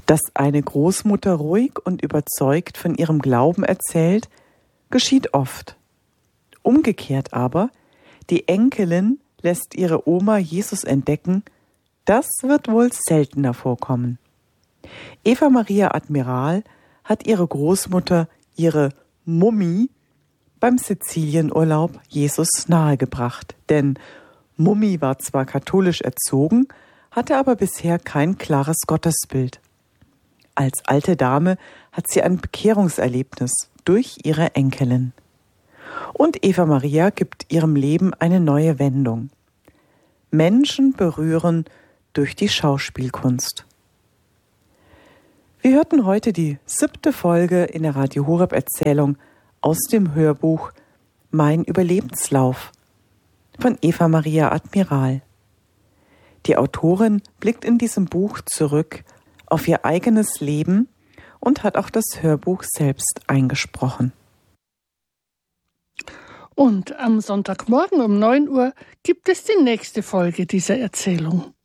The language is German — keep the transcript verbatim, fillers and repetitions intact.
Dass eine Großmutter ruhig und überzeugt von ihrem Glauben erzählt, geschieht oft. Umgekehrt aber, die Enkelin lässt ihre Oma Jesus entdecken, das wird wohl seltener vorkommen. Eva Maria Admiral hat ihre Großmutter, ihre Mummi, beim Sizilienurlaub Jesus nahegebracht. Denn Mummi war zwar katholisch erzogen, hatte aber bisher kein klares Gottesbild. Als alte Dame hat sie ein Bekehrungserlebnis durch ihre Enkelin. Und Eva Maria gibt ihrem Leben eine neue Wendung. Menschen berühren durch die Schauspielkunst. Wir hörten heute die siebte Folge in der Radio Horeb Erzählung aus dem Hörbuch Mein Überlebenslauf von Eva Maria Admiral. Die Autorin blickt in diesem Buch zurück auf ihr eigenes Leben und hat auch das Hörbuch selbst eingesprochen. Und am Sonntagmorgen um neun Uhr gibt es die nächste Folge dieser Erzählung.